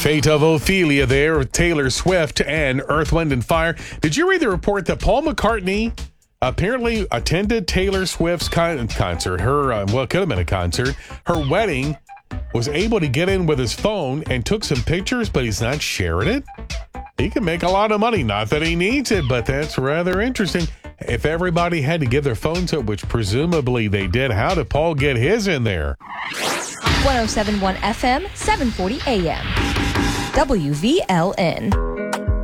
fate of Ophelia there with Taylor Swift and Earth, Wind, and Fire. Did you read the report that Paul McCartney apparently attended Taylor Swift's concert? It could have been a concert. Her wedding, was able to get in with his phone and took some pictures, but he's not sharing it? He can make a lot of money. Not that he needs it, but that's rather interesting. If everybody had to give their phones up, which presumably they did, how did Paul get his in there? 107.1 FM, 740 AM. WVLN.